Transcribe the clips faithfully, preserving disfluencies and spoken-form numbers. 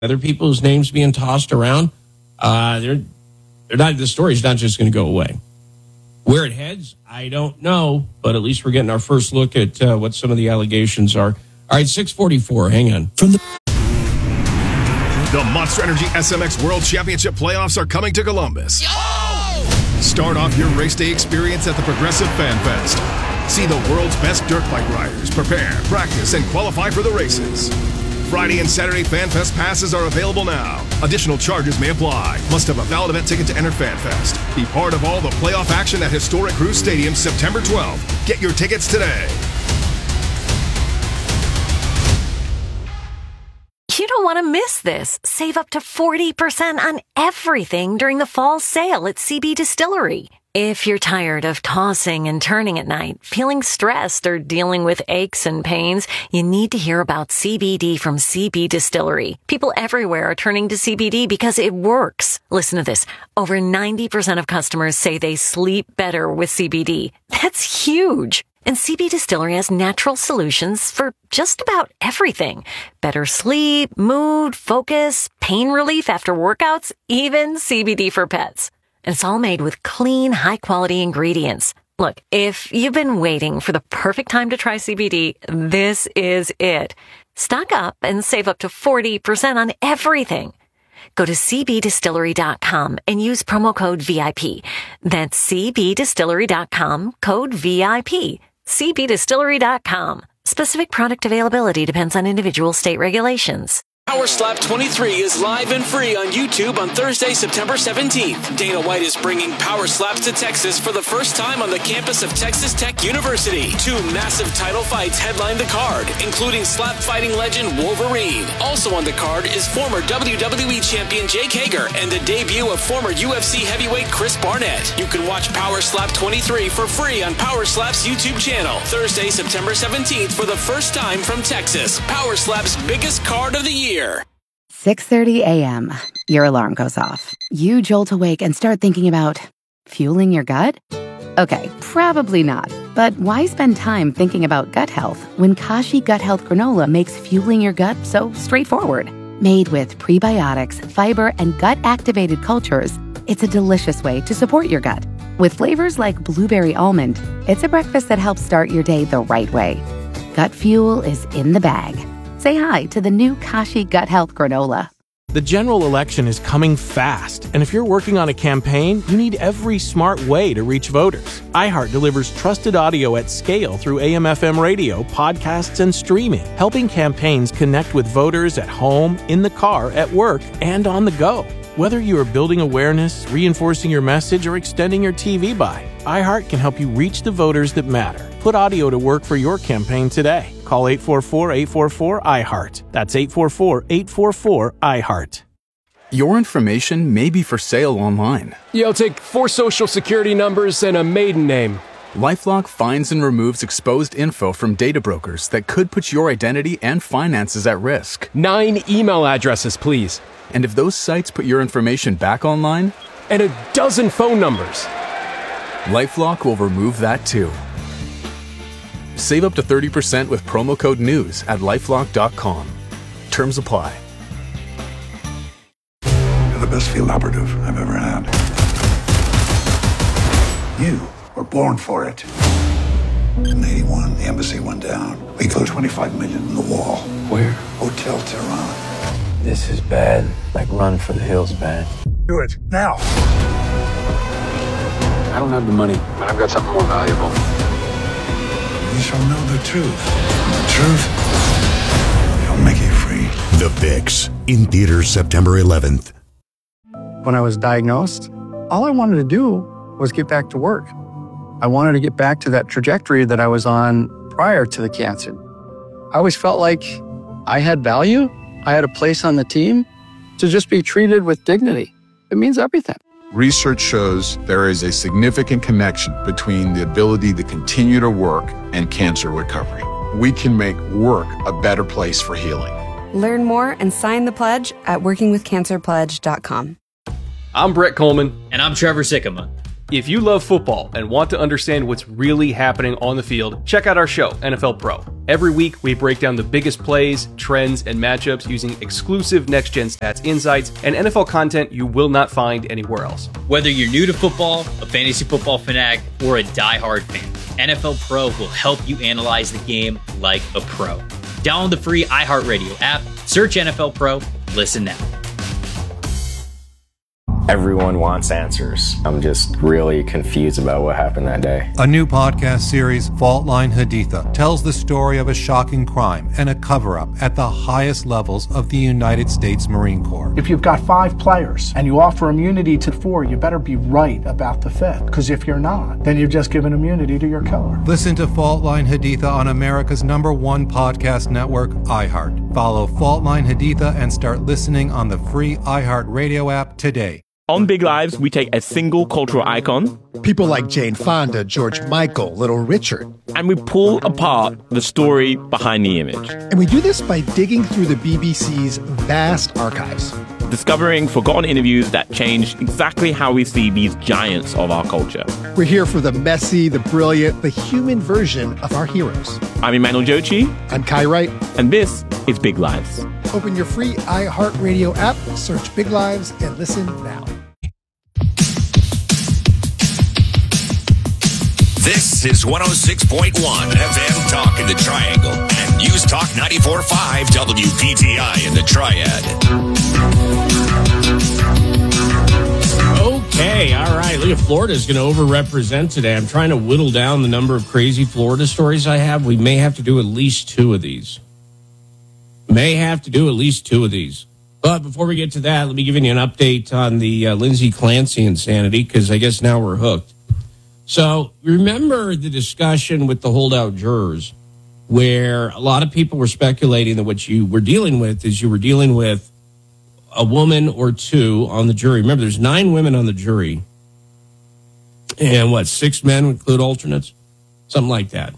other people's names being tossed around. Uh, they're, they're not, the story's not just going to go away. Where it heads, I don't know, but at least we're getting our first look at uh, what some of the allegations are. All right, six forty-four, hang on. From the The Monster Energy S M X World Championship playoffs are coming to Columbus. Oh! Start off your race day experience at the Progressive Fan Fest. See the world's best dirt bike riders prepare, practice, and qualify for the races. Friday and Saturday Fan Fest passes are available now. Additional charges may apply. Must have a valid event ticket to enter Fan Fest. Be part of all the playoff action at historic Cruise Stadium September twelfth. Get your tickets today. You don't want to miss this. Save up to forty percent on everything during the fall sale at C B Distillery. If you're tired of tossing and turning at night, feeling stressed, or dealing with aches and pains, you need to hear about C B D from C B Distillery. People everywhere are turning to C B D because it works. Listen to this. Over ninety percent of customers say they sleep better with C B D. That's huge. And C B Distillery has natural solutions for just about everything. Better sleep, mood, focus, pain relief after workouts, even C B D for pets. And it's all made with clean, high-quality ingredients. Look, if you've been waiting for the perfect time to try C B D, this is it. Stock up and save up to forty percent on everything. Go to c b distillery dot com and use promo code V I P. That's c b distillery dot com, code V I P. c b distillery dot com. Specific product availability depends on individual state regulations. Power Slap twenty-three is live and free on YouTube on Thursday, September seventeenth. Dana White is bringing Power Slaps to Texas for the first time on the campus of Texas Tech University. Two massive title fights headline the card, including slap fighting legend Wolverine. Also on the card is former W W E champion Jake Hager and the debut of former U F C heavyweight Chris Barnett. You can watch Power Slap twenty-three for free on Power Slap's YouTube channel. Thursday, September seventeenth for the first time from Texas. Power Slap's biggest card of the year. six thirty a.m. Your alarm goes off. You jolt awake and start thinking about fueling your gut? Okay, probably not. But why spend time thinking about gut health when Kashi Gut Health Granola makes fueling your gut so straightforward? Made with prebiotics, fiber, and gut-activated cultures, it's a delicious way to support your gut. With flavors like blueberry almond, it's a breakfast that helps start your day the right way. Gut fuel is in the bag. Say hi to the new Kashi Gut Health Granola. The general election is coming fast, and if you're working on a campaign, you need every smart way to reach voters. iHeart delivers trusted audio at scale through A M F M radio, podcasts, and streaming, helping campaigns connect with voters at home, in the car, at work, and on the go. Whether you are building awareness, reinforcing your message, or extending your T V buy, iHeart can help you reach the voters that matter. Put audio to work for your campaign today. Call eight four four, eight four four, I heart. That's eight four four, eight four four, I heart. Your information may be for sale online. Yeah, I'll take four social security numbers and a maiden name. LifeLock finds and removes exposed info from data brokers that could put your identity and finances at risk. Nine email addresses, please. And if those sites put your information back online? And a dozen phone numbers. LifeLock will remove that too. Save up to thirty percent with promo code NEWS at lifelock dot com. Terms apply. You're the best field operative I've ever had. You were born for it. In eighty-one, the embassy went down. We put twenty-five million in the wall. Where? Hotel Tehran. This is bad. Like Run for the Hills bad. Do it, now. I don't have the money, but I've got something more valuable. You shall know the truth. The truth shall make you free. The Fix, in theaters September eleventh. When I was diagnosed, all I wanted to do was get back to work. I wanted to get back to that trajectory that I was on prior to the cancer. I always felt like I had value. I had a place on the team. To just be treated with dignity, it means everything. Research shows there is a significant connection between the ability to continue to work and cancer recovery. We can make work a better place for healing. Learn more and sign the pledge at working with cancer pledge dot com. I'm Brett Coleman. And I'm Trevor Sikkema. If you love football and want to understand what's really happening on the field, check out our show, N F L Pro. Every week, we break down the biggest plays, trends, and matchups using exclusive next-gen stats insights and N F L content you will not find anywhere else. Whether you're new to football, a fantasy football fanatic, or a diehard fan, N F L Pro will help you analyze the game like a pro. Download the free iHeartRadio app, search N F L Pro, listen now. Everyone wants answers. I'm just really confused about what happened that day. A new podcast series, Fault Line Haditha, tells the story of a shocking crime and a cover-up at the highest levels of the United States Marine Corps. If you've got five players and you offer immunity to four, you better be right about the fifth. Because if you're not, then you've just given immunity to your killer. Listen to Fault Line Haditha on America's number one podcast network, iHeart. Follow Fault Line Haditha and start listening on the free iHeartRadio app today. On Big Lives, we take a single cultural icon, people like Jane Fonda, George Michael, Little Richard, and we pull apart the story behind the image. And we do this by digging through the B B C's vast archives, discovering forgotten interviews that change exactly how we see these giants of our culture. We're here for the messy, the brilliant, the human version of our heroes. I'm Emmanuel Jochi. I'm Kai Wright. And this is Big Lives. Open your free iHeartRadio app, search Big Lives, and listen now. This is one oh six point one F M Talk in the Triangle and News Talk ninety-four point five W P T I in the Triad. Okay, all right. Look at Florida's going to overrepresent today. I'm trying to whittle down the number of crazy Florida stories I have. We may have to do at least two of these. May have to do at least two of these. But before we get to that, let me give you an update on the uh, Lindsay Clancy insanity, because I guess now we're hooked. So remember the discussion with the holdout jurors where a lot of people were speculating that what you were dealing with is you were dealing with a woman or two on the jury. Remember, there's nine women on the jury. And what, six men would include alternates? Something like that.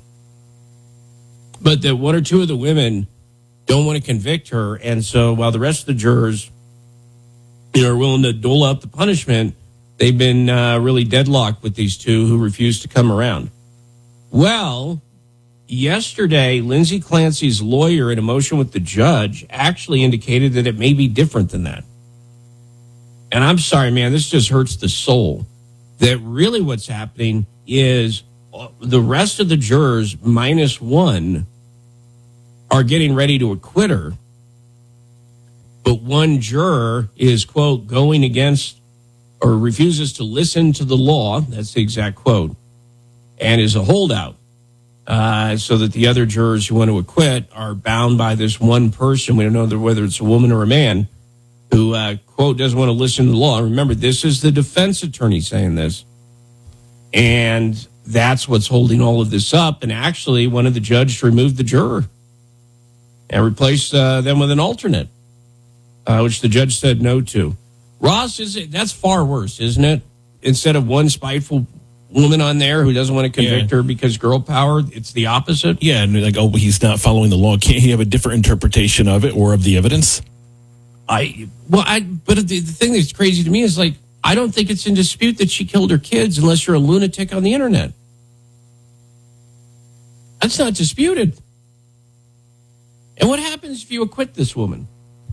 But that one or two of the women don't want to convict her. And so while the rest of the jurors, you know, are willing to dole out the punishment, they've been uh, really deadlocked with these two who refuse to come around. Well, yesterday, Lindsay Clancy's lawyer, in a motion with the judge, actually indicated that it may be different than that. And I'm sorry, man, this just hurts the soul. That really what's happening is the rest of the jurors, minus one, are getting ready to acquit her. But one juror is, quote, going against or refuses to listen to the law, that's the exact quote, and is a holdout, uh, so that the other jurors who want to acquit are bound by this one person. We don't know whether it's a woman or a man who, uh, quote, doesn't want to listen to the law. Remember, this is the defense attorney saying this, and that's what's holding all of this up. And actually, one of the judges removed the juror and replaced uh, them with an alternate, uh, which the judge said no to. Ross, is it? That's far worse, isn't it? Instead of one spiteful woman on there who doesn't want to convict yeah. her because girl power, it's the opposite. Yeah, and like, oh, he's not following the law. Can't he have a different interpretation of it or of the evidence? I well, I but the, the thing that's crazy to me is, like, I don't think it's in dispute that she killed her kids unless you're a lunatic on the internet. That's not disputed. And what happens if you acquit this woman?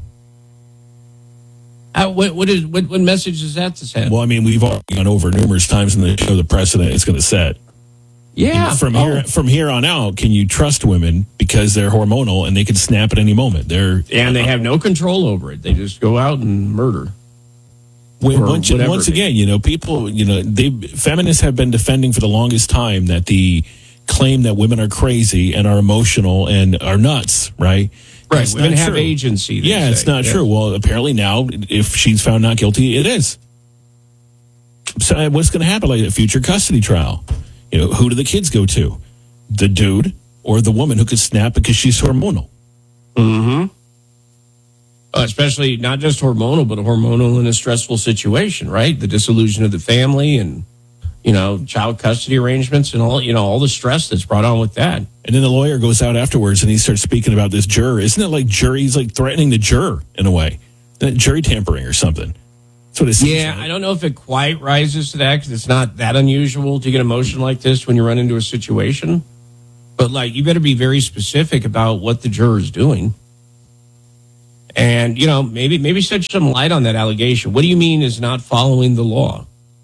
Uh, what, what, is, what, what message does that send? Well, I mean, we've all gone over numerous times in the show the precedent it's going to set. Yeah. From oh. here from here on out, can you trust women because they're hormonal and they can snap at any moment? They're and they have no control over it. They just go out and murder. When, once, once again, you know, people, you know, they feminists have been defending for the longest time that the claim that women are crazy and are emotional and are nuts, right? Right, it's women have true. agency. Yeah, say. it's not yeah. true. Well, apparently now, if she's found not guilty, it is. So what's going to happen, like a future custody trial? You know, who do the kids go to? The dude or the woman who could snap because she's hormonal? Mm-hmm. Uh, especially not just hormonal, but a hormonal in a stressful situation, right? The disillusion of the family and, you know, child custody arrangements and all, you know, all the stress that's brought on with that. And then the lawyer goes out afterwards and he starts speaking about this juror. Isn't it like jury? He's like threatening the juror in a way, that jury tampering or something. That's what it seems Yeah, like. I don't know if it quite rises to that because it's not that unusual to get emotion like this when you run into a situation. But, like, you better be very specific about what the juror is doing. And, you know, maybe maybe shed some light on that allegation. What do you mean is not following the law?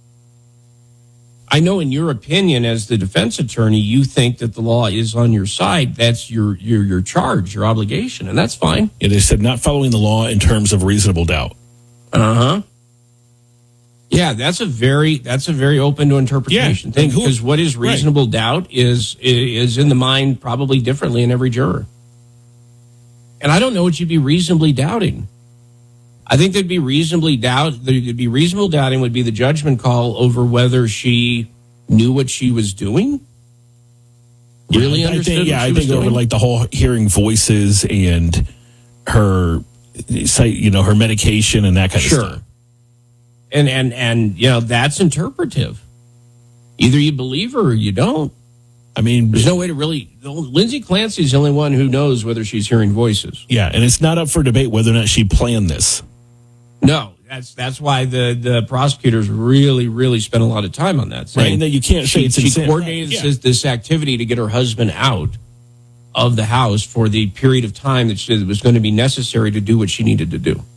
I know in your opinion as the defense attorney, you think that the law is on your side. That's your your your charge, your obligation, and that's fine. Yeah, they said not following the law in terms of reasonable doubt. Uh-huh. Yeah, that's a very that's a very open to interpretation Yeah, thing like who- because what is reasonable right. doubt is is in the mind probably differently in every juror. And I don't know what you'd be reasonably doubting. I think there'd be reasonably doubt there'd be reasonable doubting would be the judgment call over whether she knew what she was doing. Yeah, Really I understood think, what yeah, she I was think over doing? like the whole hearing voices and her, you know, her medication and that kind Sure. of stuff. And and and you know, that's interpretive. Either you believe her or you don't. I mean, there's no way to really. Lindsay Clancy's the only one who knows whether she's hearing voices. Yeah, and it's not up for debate whether or not she planned this. No, that's that's why the, the prosecutors really, really spent a lot of time on that. Right, and that you can't say she, it's she insane. coordinated Right, yeah. this, this activity to get her husband out of the house for the period of time that she, that was going to be necessary to do what she needed to do.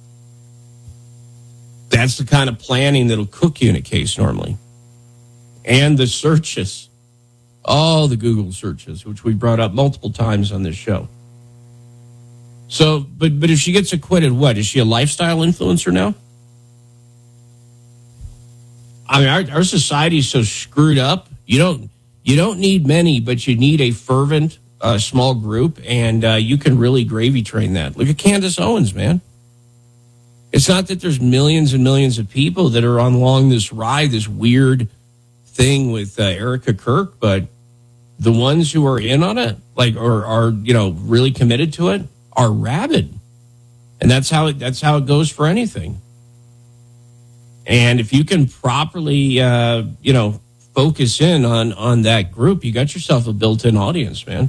That's the kind of planning that'll cook you in a case normally. And the searches. All the Google searches, which we brought up multiple times on this show. So, but but if she gets acquitted, what? Is she a lifestyle influencer now? I mean, our, our society is so screwed up. You don't you don't need many, but you need a fervent uh, small group, and uh, you can really gravy train that. Look at Candace Owens, man. It's not that there's millions and millions of people that are on along this ride, this weird thing with uh, Erica Kirk, but the ones who are in on it, like, or are, you know, really committed to it, are rabid. And that's how it, that's how it goes for anything. And if you can properly, uh, you know, focus in on, on that group, you got yourself a built-in audience, man.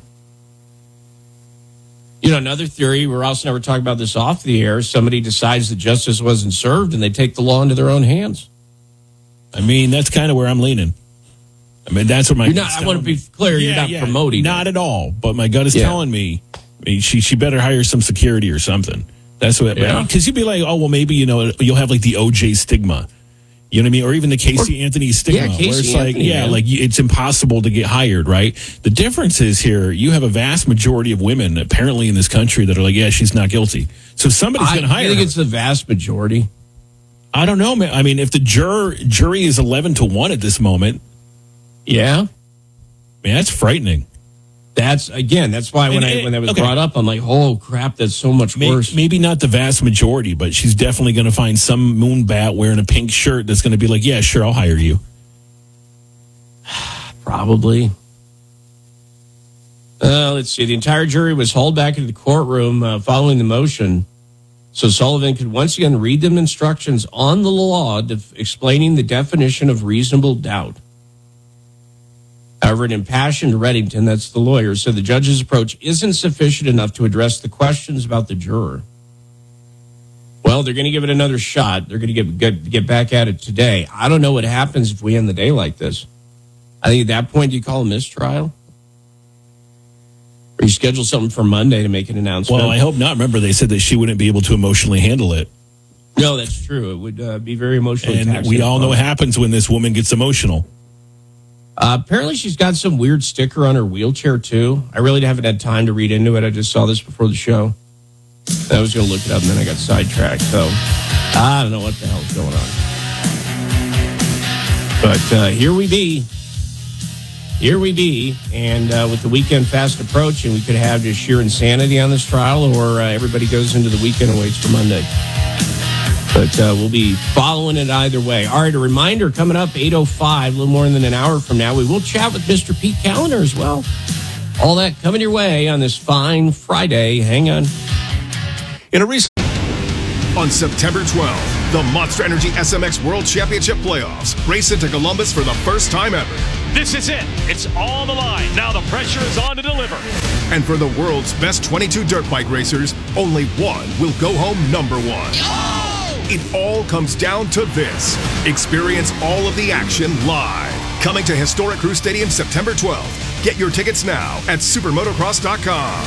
You know, another theory, we're also never talking about this off the air, somebody decides that justice wasn't served and they take the law into their own hands. I mean, that's kind of where I'm leaning. I mean, that's what my You're gut's not, I want to telling be me. clear, Yeah, you're not yeah, promoting Not it. at all. But my gut is Yeah. telling me, I mean, she she better hire some security or something. That's what. Yeah. Because you'd be like, oh well, maybe you know you'll have like the O J stigma. You know what I mean? Or even the Casey Or- Anthony stigma, Yeah, Casey where it's like, Anthony, yeah, man. like you- it's impossible to get hired, right? The difference is here, you have a vast majority of women apparently in this country that are like, yeah, she's not guilty. So somebody's I, going to hire I think her. it's the vast majority. I don't know, man. I mean, if the juror, jury is eleven to one at this moment, Yeah. man, that's frightening. That's, again, that's why when And- I and- when that was okay. brought up, I'm like, oh, crap, that's so much May- worse. Maybe not the vast majority, but she's definitely going to find some moonbat wearing a pink shirt that's going to be like, yeah, sure, I'll hire you. Probably. Uh, let's see. The entire jury was hauled back into the courtroom uh, following the motion, so Sullivan could once again read them instructions on the law def- explaining the definition of reasonable doubt. However, an impassioned Reddington, that's the lawyer, said the judge's approach isn't sufficient enough to address the questions about the juror. Well, they're going to give it another shot. They're going to get, get get back at it today. I don't know what happens if we end the day like this. I think at that point, do you call a mistrial? Or you schedule something for Monday to make an announcement? Well, I hope not. Remember, they said that she wouldn't be able to emotionally handle it. No, that's true. It would uh, be very emotionally And taxing. we all know what happens when this woman gets emotional. Uh, apparently, she's got some weird sticker on her wheelchair, too. I really haven't had time to read into it. I just saw this before the show. I was going to look it up, and then I got sidetracked. So I don't know what the hell's going on. But uh, here we be. Here we be. And uh, with the weekend fast approaching, we could have just sheer insanity on this trial, or uh, everybody goes into the weekend and waits for Monday. But uh, we'll be following it either way. All right, a reminder coming up, eight oh five, a little more than an hour from now. We will chat with Mister Pete Callender as well. All that coming your way on this fine Friday. Hang on. In a recent on September twelfth, the Monster Energy S M X World Championship Playoffs race into Columbus for the first time ever. This is it. It's on the line. Now the pressure is on to deliver. And for the world's best twenty-two dirt bike racers, only one will go home number one. It all comes down to this. Experience all of the action live. Coming to Historic Crew Stadium September twelfth. Get your tickets now at supermotocross dot com.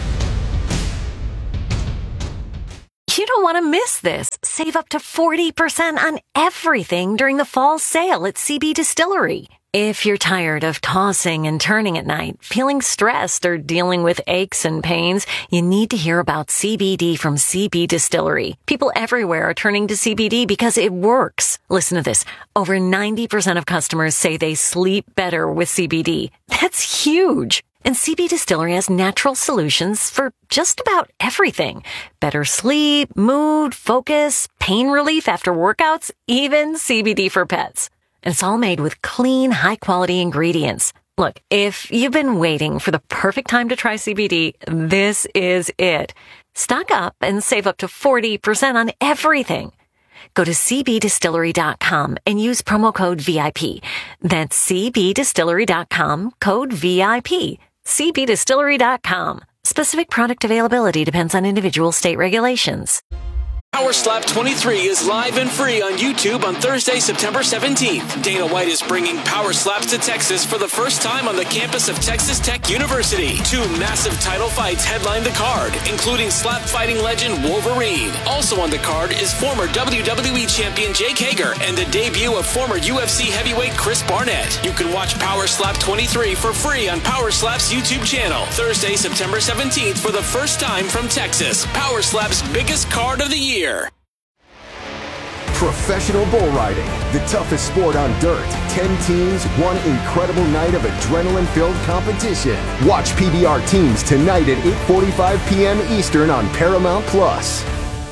You don't want to miss this. Save up to forty percent on everything during the fall sale at C B Distillery. If you're tired of tossing and turning at night, feeling stressed, or dealing with aches and pains, you need to hear about C B D from C B Distillery. People everywhere are turning to C B D because it works. Listen to this. Over ninety percent of customers say they sleep better with C B D. That's huge. And C B Distillery has natural solutions for just about everything. Better sleep, mood, focus, pain relief after workouts, even C B D for pets. And it's all made with clean, high-quality ingredients. Look, if you've been waiting for the perfect time to try C B D, this is it. Stock up and save up to forty percent on everything. Go to c b distillery dot com and use promo code V I P. That's c b distillery dot com, code V I P. c b distillery dot com. Specific product availability depends on individual state regulations. Power Slap twenty-three is live and free on YouTube on Thursday, September seventeenth. Dana White is bringing Power Slaps to Texas for the first time on the campus of Texas Tech University. Two massive title fights headline the card, including slap fighting legend Wolverine. Also on the card is former W W E champion Jake Hager and the debut of former U F C heavyweight Chris Barnett. You can watch Power Slap twenty-three for free on Power Slap's YouTube channel. Thursday, September seventeenth for the first time from Texas. Power Slap's biggest card of the year. Professional bull riding, the toughest sport on dirt. Ten teams, one incredible night of adrenaline-filled competition. Watch P B R Teams tonight at eight forty-five p.m. Eastern on Paramount Plus.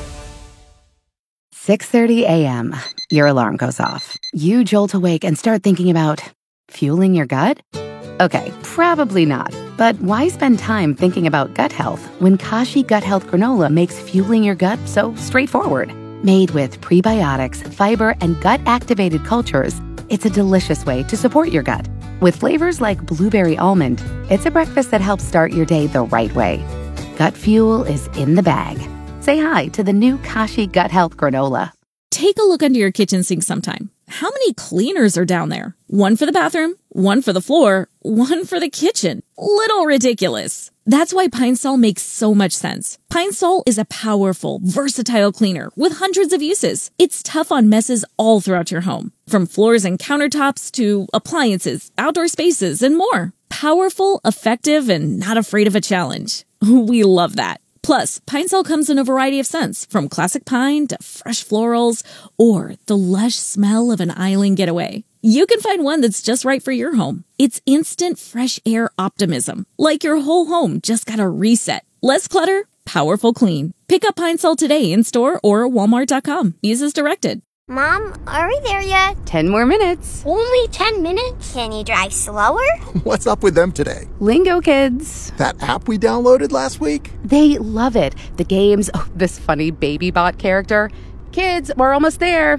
six thirty a.m. Your alarm goes off. You jolt awake and start thinking about fueling your gut? Okay, probably not. But why spend time thinking about gut health when Kashi Gut Health Granola makes fueling your gut so straightforward? Made with prebiotics, fiber, and gut-activated cultures, it's a delicious way to support your gut. With flavors like blueberry almond, it's a breakfast that helps start your day the right way. Gut fuel is in the bag. Say hi to the new Kashi Gut Health Granola. Take a look under your kitchen sink sometime. How many cleaners are down there? One for the bathroom, one for the floor, one for the kitchen. Little ridiculous. That's why Pine Sol makes so much sense. Pine Sol is a powerful, versatile cleaner with hundreds of uses. It's tough on messes all throughout your home, from floors and countertops to appliances, outdoor spaces, and more. Powerful, effective, and not afraid of a challenge. We love that. Plus, Pine Sol comes in a variety of scents, from classic pine to fresh florals, or the lush smell of an island getaway. You can find one that's just right for your home. It's instant fresh air optimism, like your whole home just got a reset. Less clutter, powerful clean. Pick up Pine Sol today in store or walmart dot com. Use as directed. Mom, are we there yet? Ten more minutes. Only ten minutes? Can you drive slower? What's up with them today? Lingo Kids. That app we downloaded last week? They love it. The games, oh, this funny baby bot character. Kids, we're almost there.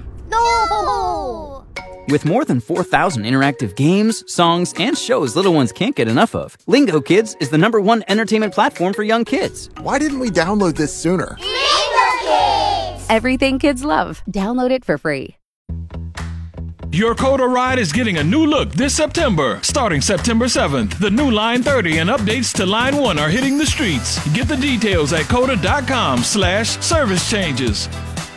No! With more than four thousand interactive games, songs, and shows little ones can't get enough of, Lingo Kids is the number one entertainment platform for young kids. Why didn't we download this sooner? Lingo Kids! Everything kids love. Download it for free. Your Coda ride is getting a new look this September. Starting September seventh, the new Line thirty and updates to Line one are hitting the streets. Get the details at coda dot com slash service changes.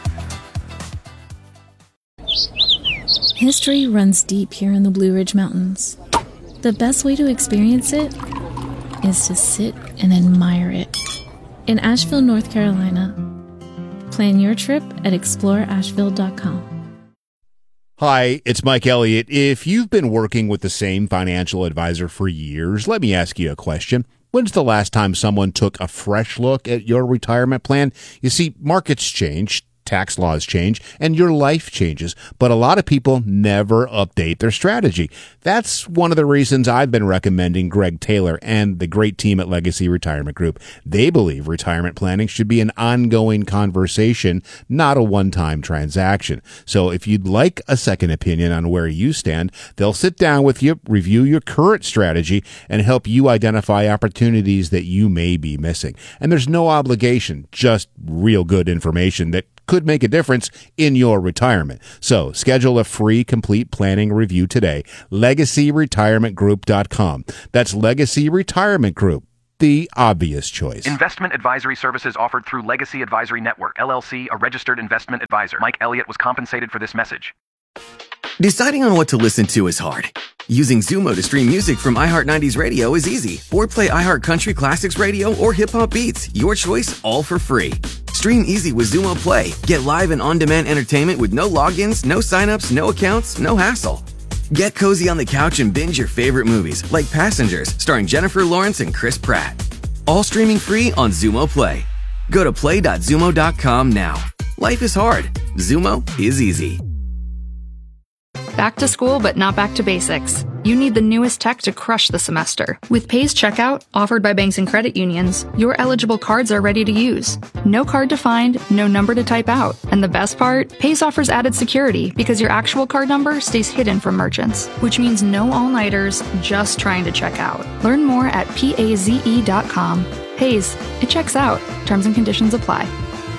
History runs deep here in the Blue Ridge Mountains. The best way to experience it is to sit and admire it. In Asheville, North Carolina. Plan your trip at explore asheville dot com. Hi, it's Mike Elliott. If you've been working with the same financial advisor for years, let me ask you a question. When's the last time someone took a fresh look at your retirement plan? You see, markets change, tax laws change, and your life changes, but a lot of people never update their strategy. That's one of the reasons I've been recommending Greg Taylor and the great team at Legacy Retirement Group. They believe retirement planning should be an ongoing conversation, not a one-time transaction. So if you'd like a second opinion on where you stand, they'll sit down with you, review your current strategy, and help you identify opportunities that you may be missing. And there's no obligation, just real good information that could make a difference in your retirement. So schedule a free complete planning review today. legacy retirement group dot com. That's Legacy Retirement Group, the obvious choice. Investment advisory services offered through Legacy Advisory Network, L L C, a registered investment advisor. Mike Elliott was compensated for this message. Deciding on what to listen to is hard. Using Zumo to stream music from iHeart nineties Radio is easy. Or play iHeart Country Classics Radio or Hip Hop Beats. Your choice, all for free. Stream easy with Zumo Play. Get live and on-demand entertainment with no logins, no signups, no accounts, no hassle. Get cozy on the couch and binge your favorite movies, like Passengers, starring Jennifer Lawrence and Chris Pratt. All streaming free on Zumo Play. Go to play dot zumo dot com now. Life is hard. Zumo is easy. Back to school, but not back to basics. You need the newest tech to crush the semester. With Pays Checkout, offered by banks and credit unions, your eligible cards are ready to use. No card to find, no number to type out. And the best part? Pays offers added security because your actual card number stays hidden from merchants, which means no all-nighters just trying to check out. Learn more at paze dot com. Pays, it checks out. Terms and conditions apply.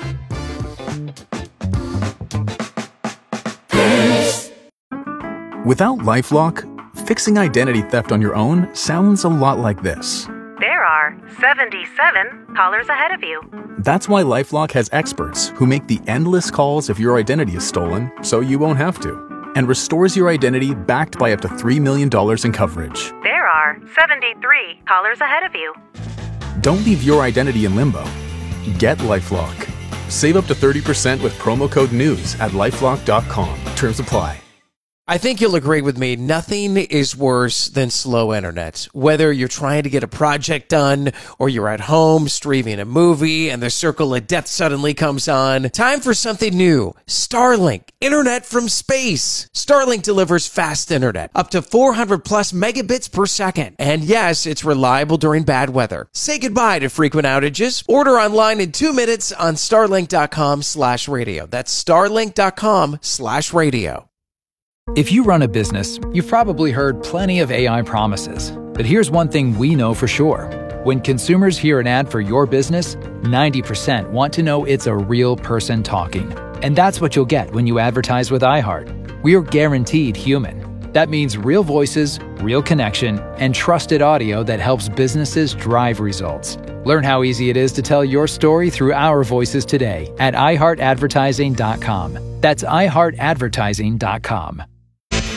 Without LifeLock, fixing identity theft on your own sounds a lot like this. There are seventy-seven callers ahead of you. That's why LifeLock has experts who make the endless calls if your identity is stolen, so you won't have to, and restores your identity backed by up to three million dollars in coverage. There are seventy-three callers ahead of you. Don't leave your identity in limbo. Get LifeLock. Save up to thirty percent with promo code NEWS at lifelock dot com. Terms apply. I think you'll agree with me, nothing is worse than slow internet. Whether you're trying to get a project done or you're at home streaming a movie and the circle of death suddenly comes on, time for something new. Starlink, internet from space. Starlink delivers fast internet, up to four hundred plus megabits per second. And yes, it's reliable during bad weather. Say goodbye to frequent outages. Order online in two minutes on starlink dot com slash radio. That's starlink dot com slash radio. If you run a business, you've probably heard plenty of A I promises. But here's one thing we know for sure. When consumers hear an ad for your business, ninety percent want to know it's a real person talking. And that's what you'll get when you advertise with iHeart. We're guaranteed human. That means real voices, real connection, and trusted audio that helps businesses drive results. Learn how easy it is to tell your story through our voices today at i heart advertising dot com. That's i heart advertising dot com.